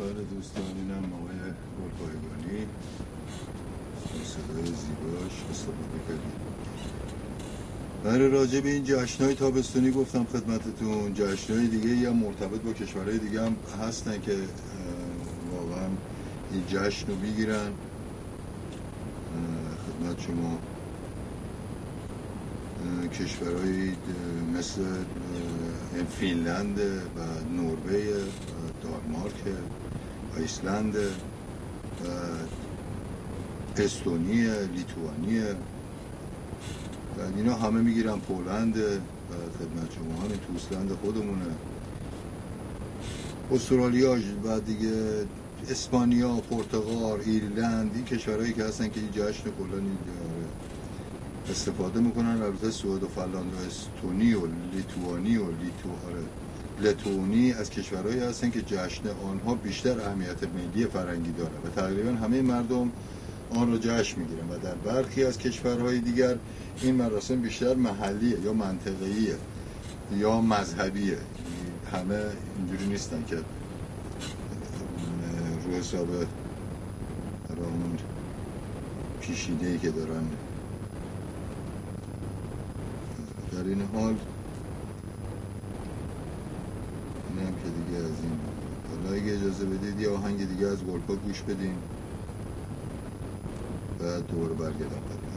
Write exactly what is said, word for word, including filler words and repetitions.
بله دوستان، اینم آقای گلپایگانی با صدای زیباش استفاده کردیم. برای راجع به این جشن‌های تابستونی گفتم خدمتتون. جشن‌های دیگه یا مرتبط با کشورهای دیگه هم هستن که واقعا این جشن رو میگیرن. خدمت شما کشورهایی مثل فینلند و نروژ و دانمارک، ایسلند و استونی، لیتوانی و اینا همه میگیرن. پولند و خدمت شما همین تو ایسلند خودمونه، استرالیا و دیگه اسپانیا، پرتغال، ایرلند، این کشورهایی که هستن که این جشن کلا استفاده میکنن. البته سوئد و فنلاند و استونی و لیتوانی و لیتو لتونی از کشورهایی هستن که جشن آنها بیشتر اهمیت ملی فرنگی داره و تقریبا همه مردم آن رو جشن میگیرن و در برخی از کشورهای دیگر این مراسم بیشتر محلیه یا منطقه‌ایه یا مذهبیه. همه اینجوری نیستن که رو حساب اون پیشینه‌ای که دارن. در این حال اینم که دیگه از این حالا اگه اجازه بدید یه آهنگ دیگه از گلپا گوش بدیم و دور برگردم.